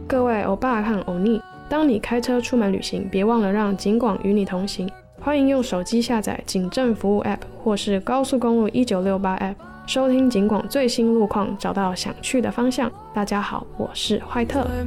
各位欧巴和欧尼，当你开车出门旅行，别忘了让警广与你同行。欢迎用手机下载警政服务 App 或是高速公路1968 App， 收听警广最新路况，找到想去的方向。大家好，我是坏特。